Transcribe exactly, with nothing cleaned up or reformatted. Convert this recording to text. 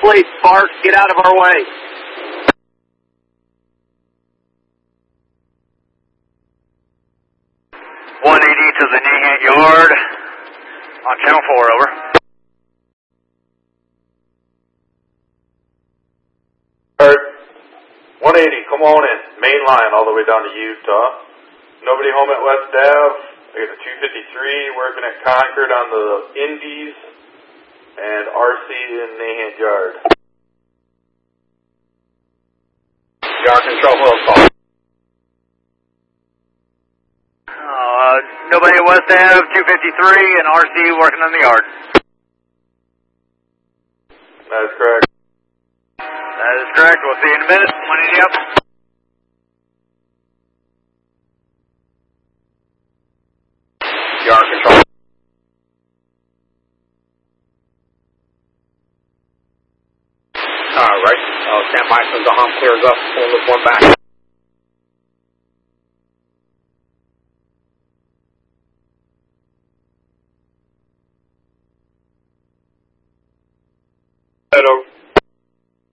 plate, Sparks. Get out of our way. one eighty to the Nahant Yard on channel four, over. Alright, one eighty, come on in. Main line all the way down to Utah. Nobody home at West Ave. I got a two fifty-three working at Concord on the Indies. And R C in Nahant Yard. Yard control, will call. Uh, nobody at West Ave, two fifty-three, and R C working on the yard. That is correct. That is correct. We'll see you in a minute. one eighty up. Yard control. All right. I'll stand by as soon as the hump clears up. We'll look one back. Hello.